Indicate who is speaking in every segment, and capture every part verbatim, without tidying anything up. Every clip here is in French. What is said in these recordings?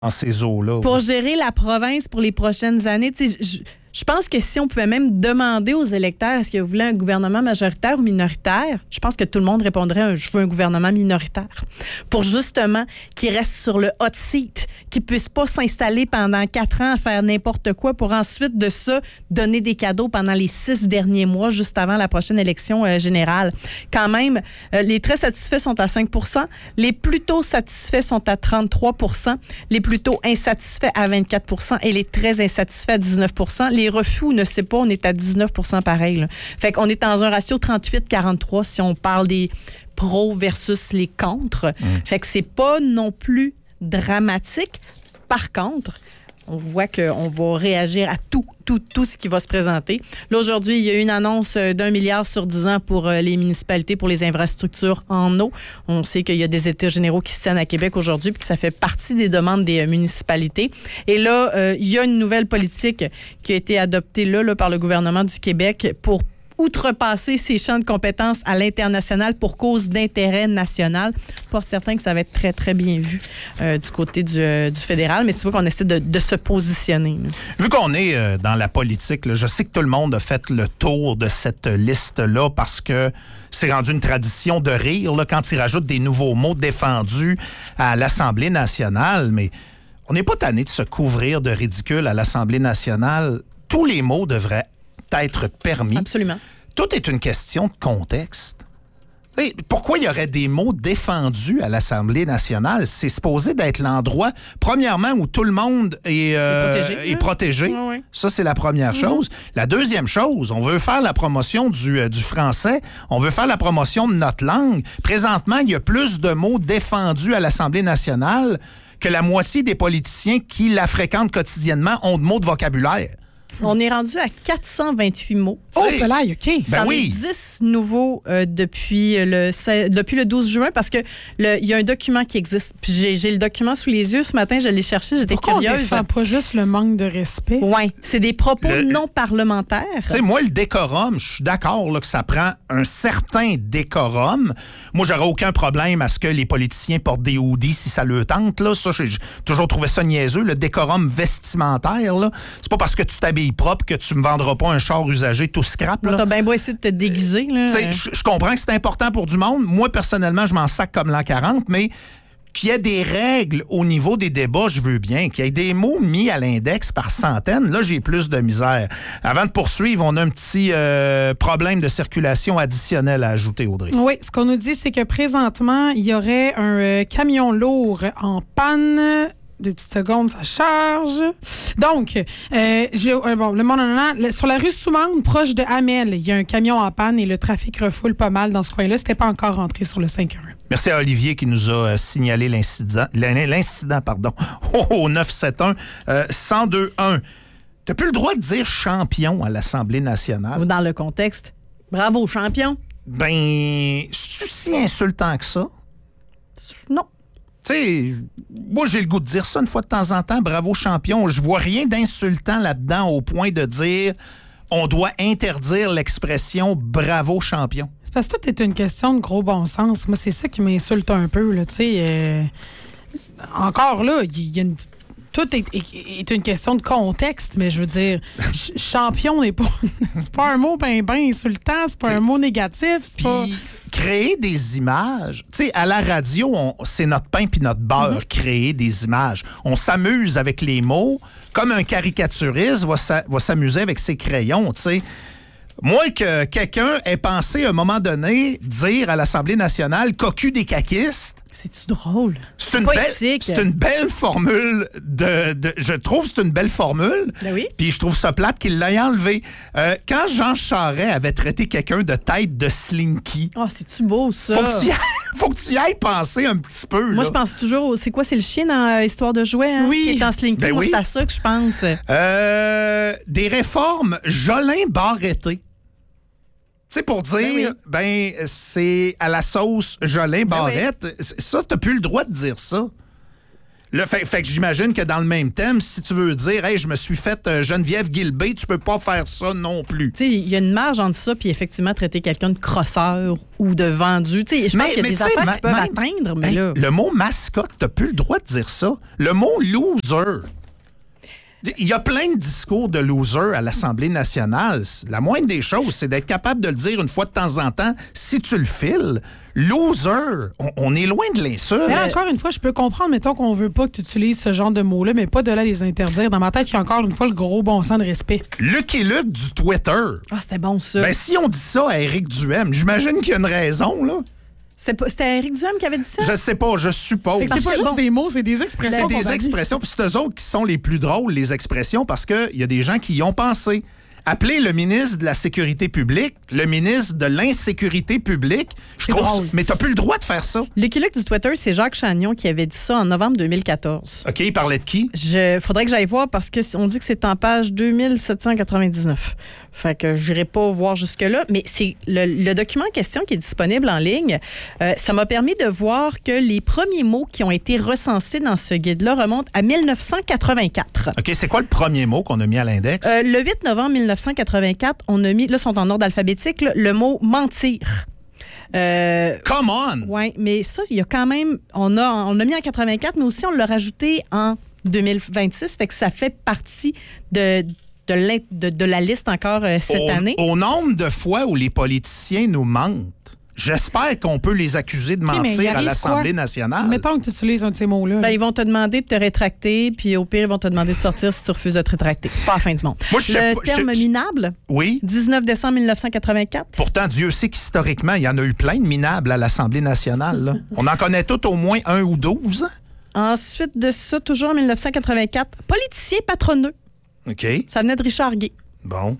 Speaker 1: dans ces eaux-là.
Speaker 2: Pour gérer la province pour les prochaines années, tu sais, je, je pense que si on pouvait même demander aux électeurs est-ce qu'ils voulaient un gouvernement majoritaire ou minoritaire, je pense que tout le monde répondrait je veux un gouvernement minoritaire. Pour justement qu'il reste sur le hot seat, qu'il ne puisse pas s'installer pendant quatre ans à faire n'importe quoi pour ensuite de ça donner des cadeaux pendant les six derniers mois juste avant la prochaine élection euh, générale. Quand même, euh, les très satisfaits sont à cinq pour cent, les plutôt satisfaits sont à trente-trois pour cent, les plutôt insatisfaits à vingt-quatre pour cent et les très insatisfaits à dix-neuf pour cent. Les refus, on ne sait pas, on est à dix-neuf pour cent pareil. Là. Fait qu'on est dans un ratio trente-huit quarante-trois si on parle des pros versus les contre. Mmh. Fait que c'est pas non plus dramatique. Par contre, on voit qu'on va réagir à tout, tout, tout ce qui va se présenter. Là, aujourd'hui, il y a eu une annonce d'un milliard sur dix ans pour les municipalités, pour les infrastructures en eau. On sait qu'il y a des états généraux qui se tiennent à Québec aujourd'hui puis que ça fait partie des demandes des municipalités. Et là, euh, il y a une nouvelle politique qui a été adoptée là, là, par le gouvernement du Québec pour outrepasser ces champs de compétences à l'international pour cause d'intérêt national. Pas certain que ça va être très, très bien vu euh, du côté du, euh, du fédéral, mais tu vois qu'on essaie de, de se positionner. Là.
Speaker 1: Vu qu'on est euh, dans la politique, là, je sais que tout le monde a fait le tour de cette liste-là parce que c'est rendu une tradition de rire là, quand ils rajoutent des nouveaux mots défendus à l'Assemblée nationale, mais on n'est pas tanné de se couvrir de ridicule à l'Assemblée nationale. Tous les mots devraient être permis.
Speaker 2: Absolument.
Speaker 1: Tout est une question de contexte. Et pourquoi il y aurait des mots défendus à l'Assemblée nationale? C'est supposé d'être l'endroit, premièrement, où tout le monde est, euh, est protégé. Est protégé.
Speaker 2: Oui, oui.
Speaker 1: Ça, c'est la première mm-hmm. chose. La deuxième chose, on veut faire la promotion du, euh, du français. On veut faire la promotion de notre langue. Présentement, il y a plus de mots défendus à l'Assemblée nationale que la moitié des politiciens qui la fréquentent quotidiennement ont de mots de vocabulaire.
Speaker 2: On est rendu à quatre cent vingt-huit mots.
Speaker 3: Oh, là, OK.
Speaker 2: Ça
Speaker 1: Ben
Speaker 2: en
Speaker 1: oui.
Speaker 2: est dix nouveaux euh, depuis, le, depuis le douze juin parce qu'il y a un document qui existe. Puis j'ai, j'ai le document sous les yeux. Ce matin, je l'ai cherché. J'étais
Speaker 3: Pourquoi
Speaker 2: curieuse.
Speaker 3: On défend pas juste le manque de respect?
Speaker 2: Oui, c'est des propos
Speaker 1: le,
Speaker 2: non parlementaires.
Speaker 1: Tu sais, moi, le décorum, je suis d'accord là, que ça prend un certain décorum. Moi, j'aurais aucun problème à ce que les politiciens portent des hoodies si ça leur tente. Là. Ça, j'ai toujours trouvé ça niaiseux. Le décorum vestimentaire, là. C'est pas parce que tu t'habilles propre que tu me vendras pas un char usagé tout scrap.
Speaker 2: Là. T'as bien beau essayer de te déguiser.
Speaker 1: Je comprends que c'est important pour du monde. Moi, personnellement, je m'en sac comme l'an quarante, mais qu'il y ait des règles au niveau des débats, je veux bien. Qu'il y ait des mots mis à l'index par centaines, là, j'ai plus de misère. Avant de poursuivre, on a un petit euh, problème de circulation additionnel à ajouter, Audrey.
Speaker 3: Oui, ce qu'on nous dit, c'est que présentement, il y aurait un euh, camion lourd en panne. Deux petites secondes, ça charge. Donc, euh, je, euh, bon, le monde en a, le, sur la rue Soumande, proche de Hamel, il y a un camion en panne et le trafic refoule pas mal dans ce coin-là. C'était pas encore rentré sur le cinq un un.
Speaker 1: Merci à Olivier qui nous a euh, signalé l'incident, l'incident pardon, au neuf sept un euh, un zéro deux un. T'as plus le droit de dire champion à l'Assemblée nationale.
Speaker 2: Dans le contexte. Bravo, champion.
Speaker 1: Ben, c'est-tu si insultant que ça?
Speaker 2: Non.
Speaker 1: Tu sais, moi, j'ai le goût de dire ça une fois de temps en temps. Bravo, champion. Je vois rien d'insultant là-dedans au point de dire on doit interdire l'expression bravo, champion.
Speaker 3: C'est parce que tout est une question de gros bon sens. Moi, c'est ça qui m'insulte un peu. Là, tu sais, euh, encore là, il y, y a une... Tout est, est, est une question de contexte, mais je veux dire, ch- champion n'est pas, c'est pas un mot ben ben insultant, c'est pas c'est, un mot négatif, c'est
Speaker 1: pis,
Speaker 3: pas...
Speaker 1: Créer des images, tu sais, à la radio, on, c'est notre pain puis notre beurre, mm-hmm. créer des images. On s'amuse avec les mots, comme un caricaturiste va, sa, va s'amuser avec ses crayons, tu sais. Moi, que quelqu'un ait pensé à un moment donné dire à l'Assemblée nationale cocu des caquistes.
Speaker 2: C'est-tu drôle?
Speaker 1: C'est une, belle, c'est une belle formule de, de. Je trouve que c'est une belle formule.
Speaker 2: Ben oui.
Speaker 1: Puis je trouve ça plate qu'il l'ait enlevé. Euh, quand Jean Charest avait traité quelqu'un de tête de slinky.
Speaker 2: Oh, c'est-tu beau, ça?
Speaker 1: Faut que tu y ailles, faut que tu y ailles penser un petit peu.
Speaker 2: Moi,
Speaker 1: là.
Speaker 2: je pense toujours. C'est quoi? C'est le chien dans euh, Histoire de jouets, hein?
Speaker 3: Oui.
Speaker 2: Qui est en slinky.
Speaker 1: Ben
Speaker 2: Moi,
Speaker 1: oui.
Speaker 2: c'est à ça que je pense.
Speaker 1: Euh, des réformes Jolin-Barreté. Tu sais, pour dire, ben, oui. ben, c'est à la sauce Jolin Barrette. Ben oui. Ça, t'as plus le droit de dire ça. Là, fait, fait que j'imagine que dans le même thème, si tu veux dire, hey, je me suis fait euh, Geneviève Guilbé, tu peux pas faire ça non plus.
Speaker 2: Tu sais, il y a une marge entre ça puis effectivement traiter quelqu'un de crosseur ou de vendu. Tu sais, je pense qu'il y a des affaires ma, qui peuvent ma, atteindre, mais
Speaker 1: hey,
Speaker 2: là...
Speaker 1: Le mot mascotte, t'as plus le droit de dire ça. Le mot loser... Il y a plein de discours de loser à l'Assemblée nationale. La moindre des choses, c'est d'être capable de le dire une fois de temps en temps. Si tu le files, loser, on, on est loin de l'insulte.
Speaker 3: Mais encore une fois, je peux comprendre, mettons qu'on veut pas que tu utilises ce genre de mots-là, mais pas de là les interdire. Dans ma tête, il y a encore une fois le gros bon sens de respect.
Speaker 1: Lucky Luke du Twitter.
Speaker 2: Ah, c'était bon ça.
Speaker 1: Ben, si on dit ça à Éric Duhem, j'imagine qu'il y a une raison, là.
Speaker 2: C'était, c'était Éric Duhem qui avait dit ça?
Speaker 1: Je sais pas, je suppose.
Speaker 3: C'est pas juste bon. Des mots, c'est des expressions.
Speaker 1: C'est des expressions, puis c'est eux autres qui sont les plus drôles, les expressions, parce qu'il y a des gens qui y ont pensé. Appeler le ministre de la Sécurité publique le ministre de l'Insécurité publique, je trouve drôle. Mais t'as plus le droit de faire ça.
Speaker 2: Lucky Luke du Twitter, c'est Jacques Chagnon qui avait dit ça en novembre deux mille quatorze.
Speaker 1: OK, il parlait de qui?
Speaker 2: Je faudrait que j'aille voir parce qu'on dit que c'est en page deux mille sept cent quatre-vingt-dix-neuf. Fait que j'irai pas voir jusque-là, mais c'est le, le document en question qui est disponible en ligne. Euh, ça m'a permis de voir que les premiers mots qui ont été recensés dans ce guide-là remontent à mille neuf cent quatre-vingt-quatre.
Speaker 1: OK, c'est quoi le premier mot qu'on a mis à l'index?
Speaker 2: Euh, le huit novembre mille neuf cent quatre-vingt-quatre, on a mis, là, sont en ordre alphabétique, là, le mot mentir. Euh,
Speaker 1: Come on!
Speaker 2: Oui, mais ça, il y a quand même, on a, on l'a mis en quatre-vingt-quatre, mais aussi on l'a rajouté en deux mille vingt-six, fait que ça fait partie de... De, de, de la liste encore euh, cette
Speaker 1: au,
Speaker 2: année.
Speaker 1: Au nombre de fois où les politiciens nous mentent, j'espère qu'on peut les accuser de mentir oui, à l'Assemblée quoi? nationale.
Speaker 3: Mettons que tu utilises un de ces mots-là.
Speaker 2: Ben, ils vont te demander de te rétracter, puis au pire, ils vont te demander de sortir si tu refuses de te rétracter. Pas la fin du monde. Moi, je Le sais, terme je, minable,
Speaker 1: oui?
Speaker 2: dix-neuf décembre mille neuf cent quatre-vingt-quatre.
Speaker 1: Pourtant, Dieu sait qu'historiquement, il y en a eu plein de minables à l'Assemblée nationale. Là. On en connaît tous au moins un ou douze.
Speaker 2: Ensuite de ça, toujours en mille neuf cent quatre-vingt-quatre, politicien patronneux.
Speaker 1: OK.
Speaker 2: Ça venait de Richard Gay.
Speaker 1: Bon.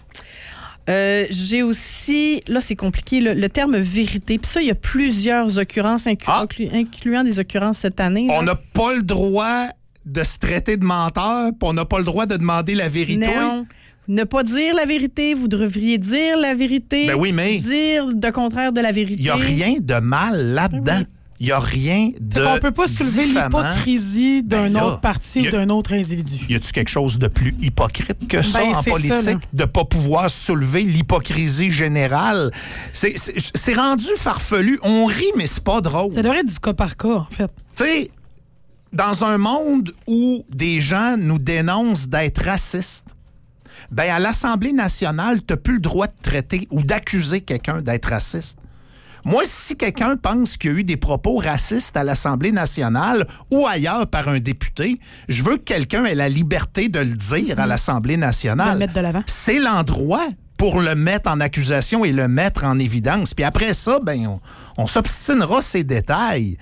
Speaker 2: Euh, j'ai aussi, là c'est compliqué, le, le terme vérité. Puis ça, il y a plusieurs occurrences, inclu- ah. inclu- incluant des occurrences cette année.
Speaker 1: On n'a pas le droit de se traiter de menteur, puis on n'a pas le droit de demander la vérité.
Speaker 2: Non. Ne pas dire la vérité, vous devriez dire la vérité.
Speaker 1: Ben oui, mais...
Speaker 2: Dire le contraire de la vérité.
Speaker 1: Il n'y a rien de mal là-dedans. Oui. Il n'y a rien de
Speaker 3: On ne peut pas soulever
Speaker 1: diffamant.
Speaker 3: l'hypocrisie d'un ben là, autre parti ou d'un autre individu.
Speaker 1: Y a-tu quelque chose de plus hypocrite que ça
Speaker 3: ben,
Speaker 1: en politique?
Speaker 3: Ça,
Speaker 1: de ne pas pouvoir soulever l'hypocrisie générale? C'est, c'est, c'est rendu farfelu. On rit, mais c'est pas drôle.
Speaker 3: Ça devrait être du cas par cas, en fait.
Speaker 1: Tu sais, dans un monde où des gens nous dénoncent d'être racistes, ben à l'Assemblée nationale, tu n'as plus le droit de traiter ou d'accuser quelqu'un d'être raciste. Moi, si quelqu'un pense qu'il y a eu des propos racistes à l'Assemblée nationale ou ailleurs par un député, je veux que quelqu'un ait la liberté de le dire à l'Assemblée nationale.
Speaker 3: De le mettre de l'avant.
Speaker 1: C'est l'endroit pour le mettre en accusation et le mettre en évidence. Puis après ça, ben, on, on s'obstinera ces détails.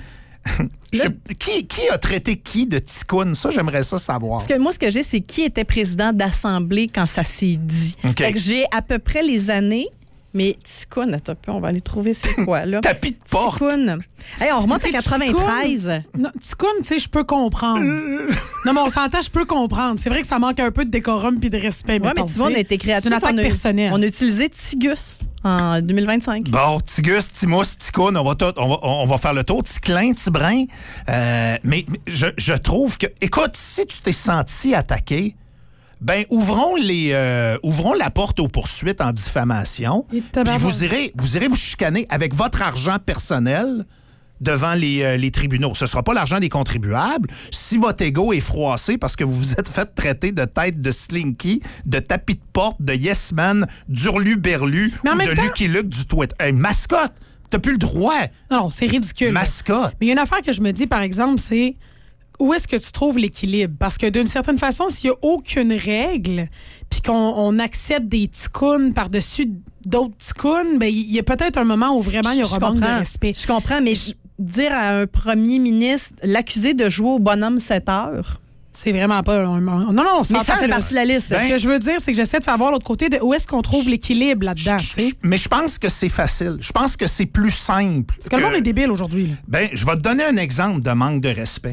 Speaker 1: Je, qui, qui a traité qui de ticoune? Ça, j'aimerais ça savoir.
Speaker 2: Parce que moi, ce que j'ai, c'est qui était président d'Assemblée quand ça s'est dit.
Speaker 1: Okay.
Speaker 2: Fait que j'ai à peu près les années. Mais Ticoune, attends, on va aller trouver c'est quoi, là.
Speaker 1: Tapis de porte.
Speaker 2: Ticoune. Hey, on remonte à quatre-vingt-treize.
Speaker 3: Non, Ticoune, tu sais, je peux comprendre. non, mais on s'entend, je peux comprendre. C'est vrai que ça manque un peu de décorum puis de respect.
Speaker 2: Oui, mais tu vois, on a été créatifs.
Speaker 3: C'est une attaque
Speaker 2: on a,
Speaker 3: personnelle.
Speaker 2: On a utilisé Tigus en deux mille vingt-cinq.
Speaker 1: Bon, Tigus, Timous, Ticoune, on va, tout, on va, on va faire le tour. Ticlin, Tibrin. Euh, mais mais je, je trouve que... Écoute, si tu t'es senti attaqué, ben ouvrons les euh, ouvrons la porte aux poursuites en diffamation. Puis vous irez vous irez vous chicaner avec votre argent personnel devant les, euh, les tribunaux. Ce sera pas l'argent des contribuables. Si votre ego est froissé parce que vous vous êtes fait traiter de tête de slinky, de tapis de porte, de yes man, d'hurlu-berlu ou de temps... Lucky Luke du Twitter. Hey, mascotte, t'as plus le droit.
Speaker 3: Non, c'est ridicule.
Speaker 1: Mascotte.
Speaker 3: Mais il y a une affaire que je me dis, par exemple, c'est où est-ce que tu trouves l'équilibre? Parce que d'une certaine façon, s'il n'y a aucune règle, puis qu'on on accepte des ticounes par-dessus d'autres ticounes, ben il y a peut-être un moment où vraiment il y aura manque de respect.
Speaker 2: Je comprends, mais je, dire à un premier ministre, l'accuser de jouer au bonhomme sept heures...
Speaker 3: C'est vraiment pas... Un, non, non,
Speaker 2: mais ça fait là. partie de la liste.
Speaker 3: Ben, ce que je veux dire, c'est que j'essaie de faire voir l'autre côté de où est-ce qu'on trouve l'équilibre là-dedans. Je, je,
Speaker 1: mais je pense que c'est facile. Je pense que c'est plus simple.
Speaker 3: Parce que, que le monde est débile aujourd'hui. Là.
Speaker 1: Ben, je vais te donner un exemple de manque de respect.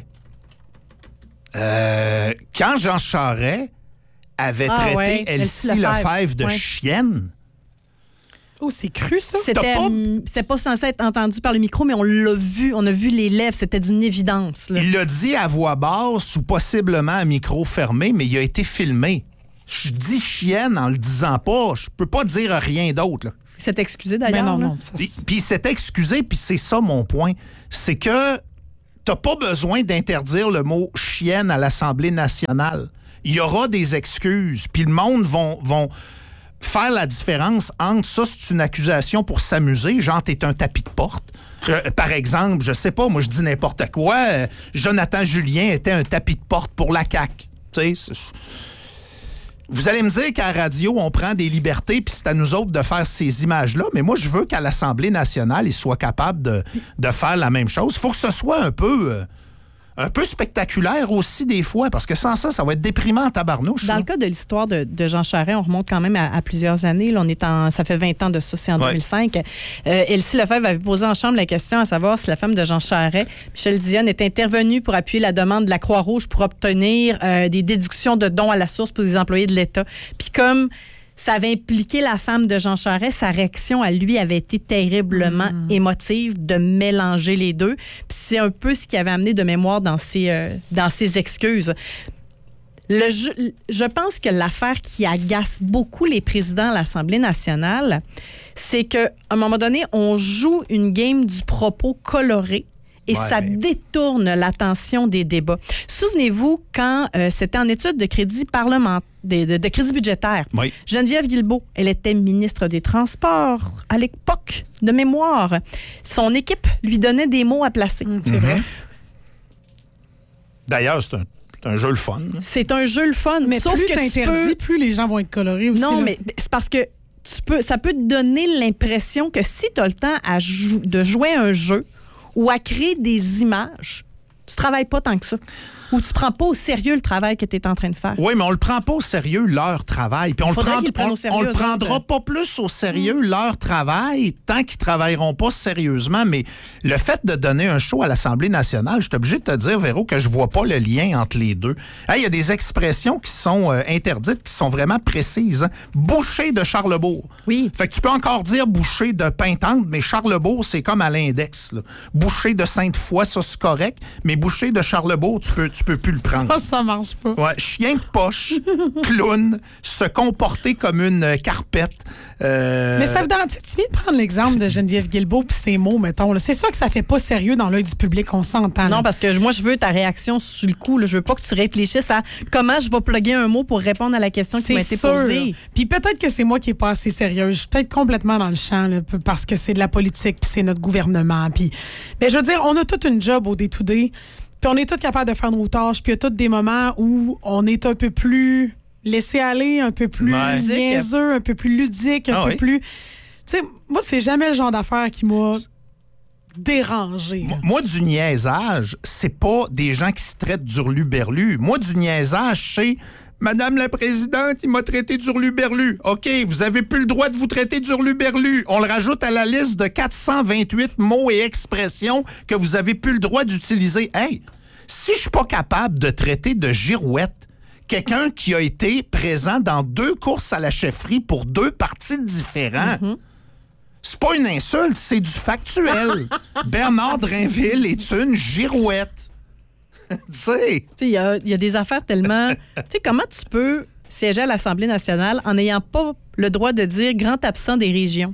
Speaker 1: Euh, quand Jean Charest avait ah, traité ouais, Elsie Lefebvre de ouais. chienne,
Speaker 3: Oh, c'est cru, ça?
Speaker 2: C'était
Speaker 1: pas...
Speaker 2: c'est pas censé être entendu par le micro, mais on l'a vu. On a vu les lèvres. C'était d'une évidence. Là.
Speaker 1: Il l'a dit à voix basse ou possiblement à micro fermé, mais il a été filmé. Je dis chienne en le disant pas. Je peux pas dire rien d'autre. Là.
Speaker 2: Il s'est excusé d'ailleurs.
Speaker 3: Mais non,
Speaker 2: là.
Speaker 3: non. Ça,
Speaker 1: Puis, puis il s'est excusé, puis c'est ça mon point. C'est que t'as pas besoin d'interdire le mot chienne à l'Assemblée nationale. Il y aura des excuses, puis le monde vont... vont faire la différence entre ça, c'est une accusation pour s'amuser, genre t'es un tapis de porte. Euh, par exemple, je sais pas, moi je dis n'importe quoi, euh, Jonathan Julien était un tapis de porte pour la C A Q. Tu sais, vous allez me dire qu'à la radio, on prend des libertés, puis c'est à nous autres de faire ces images-là, mais moi je veux qu'à l'Assemblée nationale, ils soient capables de, de faire la même chose. Il faut que ce soit un peu... Euh, un peu spectaculaire aussi des fois, parce que sans ça, ça va être déprimant en tabarnouche.
Speaker 2: Dans
Speaker 1: ça.
Speaker 2: le cas de l'histoire de, de Jean Charest, on remonte quand même à, à plusieurs années. Là, on est en, ça fait vingt ans de ça, c'est en ouais. deux mille cinq. Euh, Elsie Lefebvre avait posé en chambre la question à savoir si la femme de Jean Charest, Michèle Dionne, est intervenue pour appuyer la demande de la Croix-Rouge pour obtenir euh, des déductions de dons à la source pour les employés de l'État. Puis comme ça avait impliqué la femme de Jean Charest, sa réaction à lui avait été terriblement mmh. émotive de mélanger les deux. Puis c'est un peu ce qui avait amené de mémoire dans ses, euh, dans ses excuses. Le, je, je pense que l'affaire qui agace beaucoup les présidents à l'Assemblée nationale, c'est qu'à un moment donné, on joue une game du propos coloré. Et ouais, ça mais... détourne l'attention des débats. Souvenez-vous, quand euh, c'était en étude de crédit parlementaire, de, de, de crédit budgétaire, oui. Geneviève Guilbeault, elle était ministre des Transports à l'époque, de mémoire. Son équipe lui donnait des mots à placer. Mmh, c'est mm-hmm. vrai.
Speaker 1: D'ailleurs, c'est un, c'est un jeu le fun.
Speaker 2: C'est un jeu le fun.
Speaker 3: Mais sauf plus que t'interdis, peux... plus les gens vont être colorés aussi.
Speaker 2: Non,
Speaker 3: là.
Speaker 2: mais c'est parce que tu peux, ça peut te donner l'impression que si tu as le temps à jou- de jouer un jeu, ou à créer des images, tu travailles pas tant que ça. Ou tu prends pas au sérieux le travail que tu es en train de faire.
Speaker 1: Oui, mais on le prend pas au sérieux, leur travail. Puis on le, prend, on, on le prendra pas plus au sérieux, mmh. leur travail, tant qu'ils travailleront pas sérieusement. Mais le fait de donner un show à l'Assemblée nationale, je suis obligé de te dire, Véro, que je vois pas le lien entre les deux. Il hey, y a des expressions qui sont euh, interdites, qui sont vraiment précises. Hein? Boucher de Charlebourg.
Speaker 2: Oui.
Speaker 1: Fait que tu peux encore dire boucher de Pintante, mais Charlebourg, c'est comme à l'index. Là. Boucher de Sainte-Foy, ça, c'est correct. Mais boucher de Charlebourg, tu peux... tu peux plus le prendre.
Speaker 3: Ça, ça marche pas.
Speaker 1: Ouais, chien de poche, clown, se comporter comme une carpette. Euh...
Speaker 3: Mais ça, tu viens de prendre l'exemple de Geneviève Guilbeault puis ses mots, mettons. Là. C'est sûr que ça fait pas sérieux dans l'œil du public, on s'entend.
Speaker 2: Non, parce que moi, je veux ta réaction sur le coup. Là. Je veux pas que tu réfléchisses à comment je vais plugger un mot pour répondre à la question qui m'a été
Speaker 3: sûr,
Speaker 2: posée.
Speaker 3: Puis peut-être que c'est moi qui est pas assez sérieuse. Je suis peut-être complètement dans le champ là, parce que c'est de la politique puis c'est notre gouvernement. Puis, mais je veux dire, on a toute une job au day-to-day. Puis on est tous capables de faire nos tâches. Puis il y a tous des moments où on est un peu plus laissé aller, un peu plus ouais. niaiseux, un peu plus ludique, un ah peu oui. plus... Tu sais, moi, c'est jamais le genre d'affaire qui m'a dérangé.
Speaker 1: Moi, moi, du niaisage, c'est pas des gens qui se traitent d'hurluberlu. Moi, du niaisage, c'est... Madame la présidente, il m'a traité d'hurluberlu. OK, vous avez plus le droit de vous traiter d'hurluberlu. On le rajoute à la liste de quatre cent vingt-huit mots et expressions que vous avez plus le droit d'utiliser. Hey, si je suis pas capable de traiter de girouette quelqu'un qui a été présent dans deux courses à la chefferie pour deux partis différents, mm-hmm. c'est pas une insulte, c'est du factuel. Bernard Drinville est une girouette. Tu sais.
Speaker 2: Il y a, y a des affaires tellement... Tu sais, comment tu peux siéger à l'Assemblée nationale en n'ayant pas le droit de dire grand absent des régions?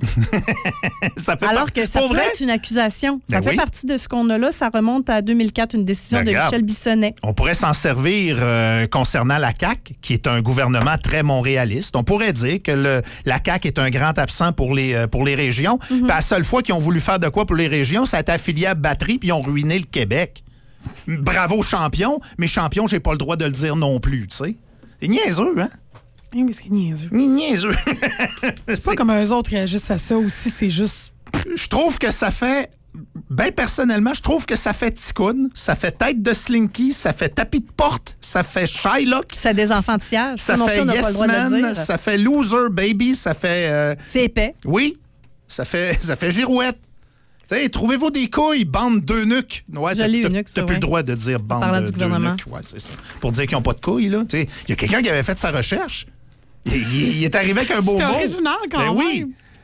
Speaker 1: ça fait
Speaker 2: Alors
Speaker 1: par...
Speaker 2: que ça
Speaker 1: Pour
Speaker 2: peut
Speaker 1: vrai?
Speaker 2: être une accusation. Ça
Speaker 1: ben
Speaker 2: fait
Speaker 1: oui.
Speaker 2: partie de ce qu'on a là. Ça remonte à deux mille quatre, une décision ben de regarde. Michel Bissonnette.
Speaker 1: On pourrait s'en servir euh, concernant la C A Q, qui est un gouvernement très montréaliste. On pourrait dire que le, la C A Q est un grand absent pour les, euh, pour les régions. Mm-hmm. Puis la seule fois qu'ils ont voulu faire de quoi pour les régions, ça a été affilié à Batterie, puis ils ont ruiné le Québec. Bravo, champion, mais champion, j'ai pas le droit de le dire non plus, tu sais. C'est niaiseux, hein?
Speaker 3: Oui, mais c'est niaiseux.
Speaker 1: Ni niaiseux.
Speaker 3: C'est pas comme eux autres réagissent à ça aussi, c'est juste...
Speaker 1: Je trouve que ça fait... Ben, personnellement, je trouve que ça fait ticoun, ça fait tête de slinky, ça fait tapis de porte, ça fait Shylock.
Speaker 2: Ça des enfantillages.
Speaker 1: Ça, ça fait yes man, ça fait loser baby, ça fait... Euh...
Speaker 2: C'est épais.
Speaker 1: Oui, ça fait, ça fait girouette. T'sais, trouvez-vous des couilles, bande d'eunuques. Ouais,
Speaker 2: t'as,
Speaker 1: t'as,
Speaker 2: eunuques,
Speaker 1: t'as
Speaker 2: ça,
Speaker 1: plus
Speaker 2: ouais.
Speaker 1: le droit de dire bande de, d'eunuques. Ouais, c'est ça. Pour dire qu'ils n'ont pas de couilles, là. Il y a quelqu'un qui avait fait sa recherche. Il, il, il est arrivé avec un beau mot.
Speaker 3: C'est original, quand
Speaker 1: ben
Speaker 3: même.
Speaker 1: Oui.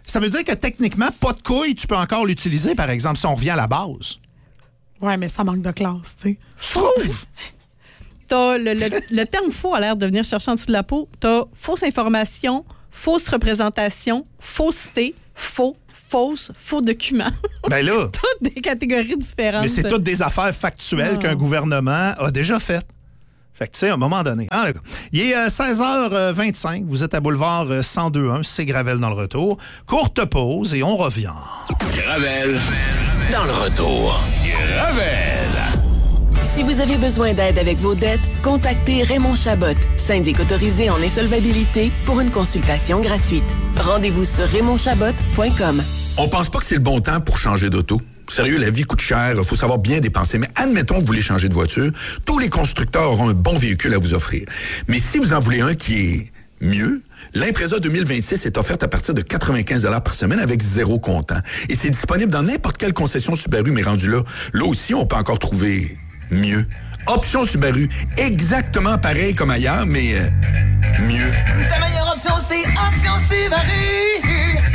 Speaker 1: Ça veut dire que techniquement, pas de couilles, tu peux encore l'utiliser, par exemple, si on revient à la base.
Speaker 3: Ouais, mais ça manque de classe, tu sais.
Speaker 1: Tu trouves?
Speaker 2: T'as le, le, le terme faux a l'air de venir chercher en dessous de la peau. T'as fausse information, fausse représentation, fausseté, faux, fausse, faux document.
Speaker 1: Ben là.
Speaker 2: Toutes des catégories différentes.
Speaker 1: Mais c'est toutes des affaires factuelles
Speaker 2: oh.
Speaker 1: qu'un gouvernement a déjà faites. Fait que, tu sais, à un moment donné. Ah, il est euh, seize heures vingt-cinq. Vous êtes à Boulevard euh, cent deux un. C'est Gravel dans le retour. Courte pause et on revient.
Speaker 4: Gravel dans le retour. Gravel.
Speaker 5: Si vous avez besoin d'aide avec vos dettes, contactez Raymond Chabot, syndic autorisé en insolvabilité, pour une consultation gratuite. Rendez-vous sur raymond chabot point com.
Speaker 4: On pense pas que c'est le bon temps pour changer d'auto. Sérieux, la vie coûte cher, il faut savoir bien dépenser. Mais admettons que vous voulez changer de voiture, tous les constructeurs auront un bon véhicule à vous offrir. Mais si vous en voulez un qui est mieux, l'Impreza deux mille vingt-six est offerte à partir de quatre-vingt-quinze dollars par semaine avec zéro comptant. Et c'est disponible dans n'importe quelle concession Subaru, mais rendu là, là aussi, on peut encore trouver mieux. Option Subaru, exactement pareil comme ailleurs, mais euh, mieux.
Speaker 6: Ta meilleure option, c'est Option Subaru.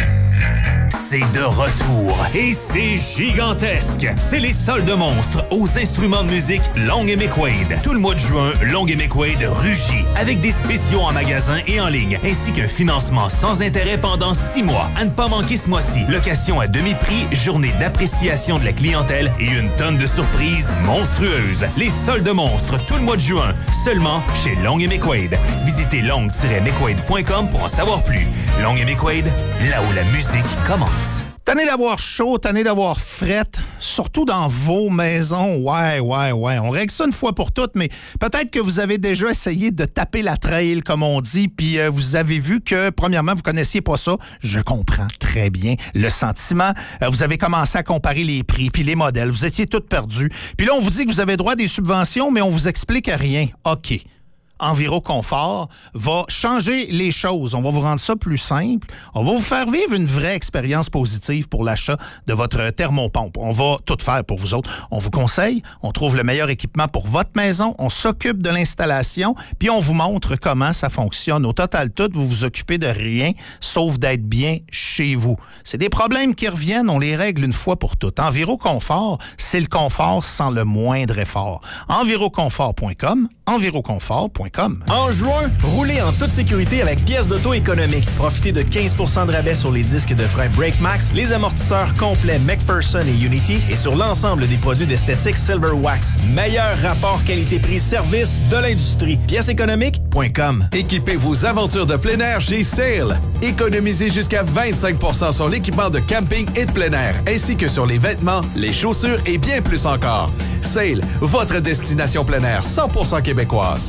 Speaker 7: C'est de retour et c'est gigantesque. C'est les soldes monstres aux instruments de musique Long et McQuaid. Tout le mois de juin, Long et McQuaid rugit avec des spéciaux en magasin et en ligne, ainsi qu'un financement sans intérêt pendant six mois. À ne pas manquer ce mois-ci. Location à demi-prix, journée d'appréciation de la clientèle et une tonne de surprises monstrueuses. Les soldes monstres tout le mois de juin, seulement chez Long et McQuaid. Visitez long tiret mcquaid point com pour en savoir plus. Long et McQuaid, là où la musique commence.
Speaker 1: Tanné d'avoir chaud, tanné d'avoir frette, surtout dans vos maisons. Ouais, ouais, ouais. On règle ça une fois pour toutes, mais peut-être que vous avez déjà essayé de taper la trail, comme on dit, puis euh, vous avez vu que, premièrement, vous connaissiez pas ça. Je comprends très bien le sentiment. Euh, vous avez commencé à comparer les prix, puis les modèles. Vous étiez toutes perdues. Puis là, on vous dit que vous avez droit à des subventions, mais on vous explique rien. OK. Enviroconfort va changer les choses. On va vous rendre ça plus simple. On va vous faire vivre une vraie expérience positive pour l'achat de votre thermopompe. On va tout faire pour vous autres. On vous conseille, on trouve le meilleur équipement pour votre maison, on s'occupe de l'installation, puis on vous montre comment ça fonctionne. Au total, tout, vous vous occupez de rien, sauf d'être bien chez vous. C'est des problèmes qui reviennent, on les règle une fois pour toutes. Enviroconfort, c'est le confort sans le moindre effort. enviroconfort point com, enviroconfort point com.
Speaker 8: En juin, roulez en toute sécurité avec pièces d'auto économiques. Profitez de quinze pour cent de rabais sur les disques de frein BrakeMax, les amortisseurs complets McPherson et Unity et sur l'ensemble des produits d'esthétique Silver Wax. Meilleur rapport qualité-prix-service de l'industrie. pièces économiques point com.
Speaker 9: Équipez vos aventures de plein air chez Sail. Économisez jusqu'à vingt-cinq pour cent sur l'équipement de camping et de plein air, ainsi que sur les vêtements, les chaussures et bien plus encore. Sail, votre destination plein air cent pour cent québécoise.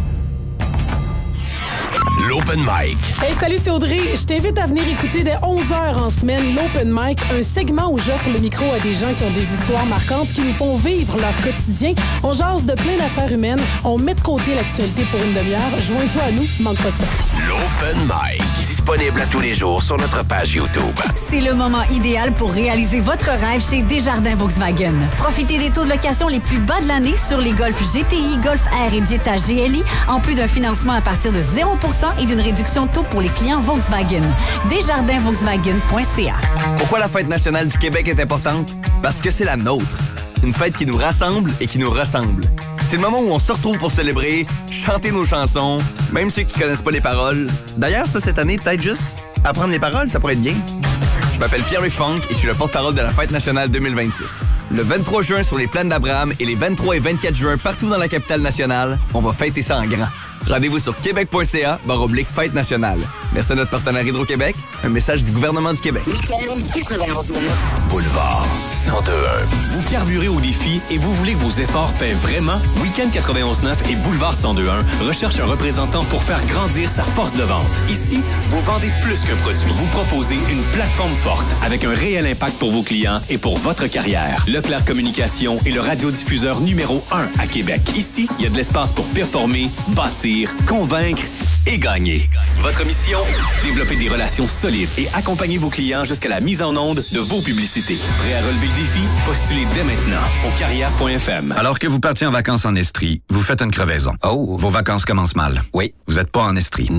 Speaker 4: L'Open Mic.
Speaker 10: Hey, salut, c'est Audrey. Je t'invite à venir écouter dès onze heures en semaine l'Open Mic, un segment où j'offre le micro à des gens qui ont des histoires marquantes qui nous font vivre leur quotidien. On jase de plein d'affaires humaines. On met de côté l'actualité pour une demi-heure. Joins-toi à nous, manque pas ça.
Speaker 4: L'Open Mic. Disponible à tous les jours sur notre page YouTube.
Speaker 11: C'est le moment idéal pour réaliser votre rêve chez Desjardins Volkswagen. Profitez des taux de location les plus bas de l'année sur les Golf G T I, Golf R et Jetta G L I, en plus d'un financement à partir de zéro pour cent et d'une réduction taux pour les clients Volkswagen. Desjardins Volkswagen point C A.
Speaker 8: Pourquoi la fête nationale du Québec est importante? Parce que c'est la nôtre. Une fête qui nous rassemble et qui nous ressemble. C'est le moment où on se retrouve pour célébrer, chanter nos chansons, même ceux qui connaissent pas les paroles. D'ailleurs, ça, cette année, peut-être juste apprendre les paroles, ça pourrait être bien. Je m'appelle Pierre Funk et je suis le porte-parole de la Fête nationale deux mille vingt-six. Le vingt-trois juin sur les plaines d'Abraham et les vingt-trois et vingt-quatre juin partout dans la capitale nationale, on va fêter ça en grand. Rendez-vous sur québec point c a barre oblique fête nationale. Merci à notre partenaire Hydro-Québec. Un message du gouvernement du Québec.
Speaker 4: Boulevard cent deux un.
Speaker 12: Vous carburez au défi et vous voulez que vos efforts paient vraiment? Week-end quatre-vingt-onze neuf et Boulevard cent deux un recherche un représentant pour faire grandir sa force de vente. Ici, vous vendez plus qu'un produit. Vous proposez une plateforme forte avec un réel impact pour vos clients et pour votre carrière. Leclerc Communication est le radiodiffuseur numéro un à Québec. Ici, il y a de l'espace pour performer, bâtir, convaincre et gagner. Votre mission? Développer des relations solides et accompagner vos clients jusqu'à la mise en onde de vos publicités. Prêt à relever le défi? Postulez dès maintenant au carrière point f m.
Speaker 13: Alors que vous partiez en vacances en Estrie, vous faites une crevaison.
Speaker 14: Oh!
Speaker 13: Vos vacances commencent mal.
Speaker 14: Oui.
Speaker 13: Vous n'êtes pas en Estrie.
Speaker 14: Non.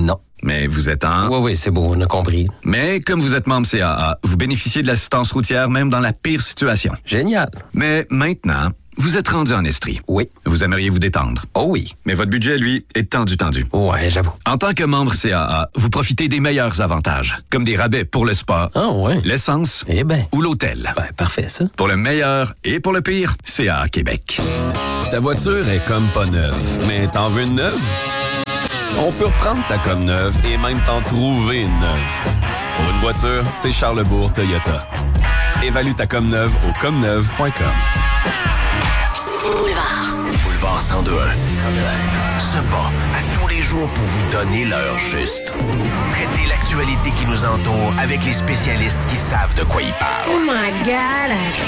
Speaker 13: Mais vous êtes en...
Speaker 14: Oui, oui, c'est beau, on a compris.
Speaker 13: Mais comme vous êtes membre C A A, vous bénéficiez de l'assistance routière même dans la pire situation.
Speaker 14: Génial.
Speaker 13: Mais maintenant, vous êtes rendu en Estrie.
Speaker 14: Oui.
Speaker 13: Vous aimeriez vous détendre.
Speaker 14: Oh oui.
Speaker 13: Mais votre budget, lui, est tendu, tendu.
Speaker 14: Ouais, j'avoue.
Speaker 13: En tant que membre C A A, vous profitez des meilleurs avantages, comme des rabais pour le spa,
Speaker 14: ah, ouais.
Speaker 13: l'essence
Speaker 14: eh ben.
Speaker 13: ou l'hôtel.
Speaker 14: Ben, parfait, ça.
Speaker 13: Pour le meilleur et pour le pire, C A A Québec.
Speaker 9: Ta voiture est comme pas neuve, mais t'en veux une neuve? On peut reprendre ta comme neuve et même t'en trouver une neuve. Pour une voiture, c'est Charlesbourg Toyota. Évalue ta comme neuve au comme neuve point com.
Speaker 15: Boulevard. Boulevard cent deux un. Se bat à tous les jours pour vous donner l'heure juste. Traitez l'actualité qui nous entoure avec les spécialistes qui savent de quoi ils parlent.
Speaker 11: Oh my God!